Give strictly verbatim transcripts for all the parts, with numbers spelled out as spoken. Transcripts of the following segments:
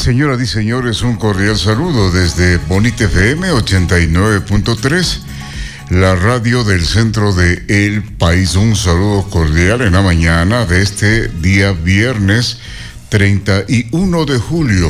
Señoras y señores, un cordial saludo desde Bonita F M ochenta y nueve punto tres, la radio del centro de El País. Un saludo cordial en la mañana de este día viernes treinta y uno de julio,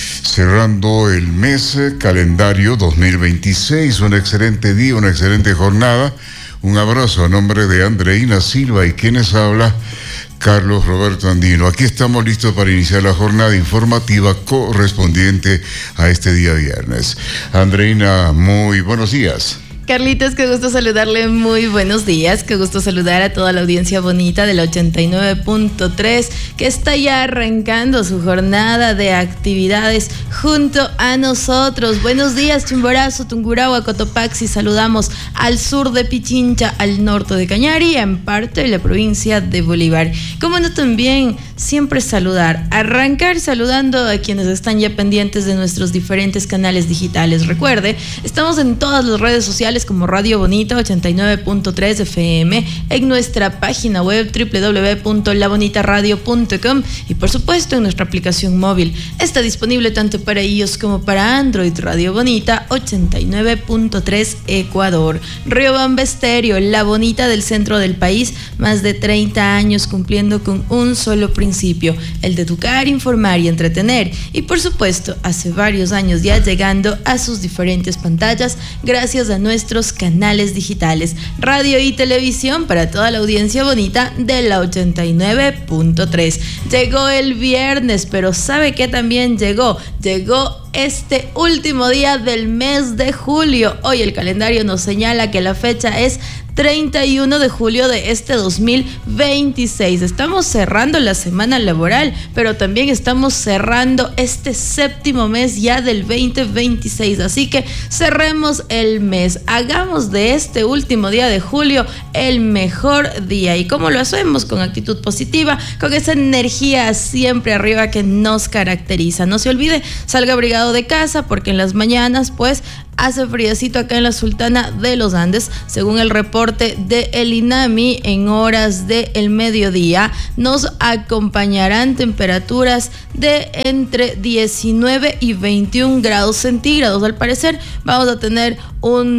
cerrando el mes calendario dos mil veintiséis. Un excelente día, una excelente jornada. Un abrazo a nombre de Andreina Silva y quienes habla, Carlos Roberto Andino. Aquí estamos listos para iniciar la jornada informativa correspondiente a este día viernes. Andreina, muy buenos días. Carlitos, qué gusto saludarle, muy buenos días, qué gusto saludar a toda la audiencia bonita del ochenta y nueve punto tres que está ya arrancando su jornada de actividades junto a nosotros. Buenos días, Chimborazo, Tungurahua, Cotopaxi, saludamos al sur de Pichincha, al norte de Cañari, en parte de la provincia de Bolívar. Como no, también siempre saludar, arrancar saludando a quienes están ya pendientes de nuestros diferentes canales digitales. Recuerde, estamos en todas las redes sociales como Radio Bonita ochenta y nueve punto tres F M, en nuestra página web doble u doble u doble u punto la bonita radio punto com y por supuesto en nuestra aplicación móvil. Está disponible tanto para iOS como para Android. Radio Bonita ochenta y nueve punto tres Ecuador. Riobamba Estéreo, la bonita del centro del país, más de treinta años cumpliendo con un solo principio, el de educar, informar y entretener. Y por supuesto, hace varios años ya llegando a sus diferentes pantallas gracias a nuestra nuestros canales digitales, radio y televisión para toda la audiencia bonita de la ochenta y nueve punto tres. Llegó el viernes, pero ¿sabe qué también llegó? Llegó este último día del mes de julio. Hoy el calendario nos señala que la fecha es treinta y uno de julio de este dos mil veintiséis. Estamos cerrando la semana laboral, pero también estamos cerrando este séptimo mes ya del veinte veintiséis. Así que cerremos el mes. Hagamos de este último día de julio el mejor día. ¿Y cómo lo hacemos? Con actitud positiva, con esa energía siempre arriba que nos caracteriza. No se olvide, salga abrigado de casa porque en las mañanas pues hace friecito acá en la Sultana de los Andes. Según el reporte de el INAMI, en horas del mediodía nos acompañarán temperaturas de entre diecinueve y veintiún grados centígrados. Al parecer vamos a tener un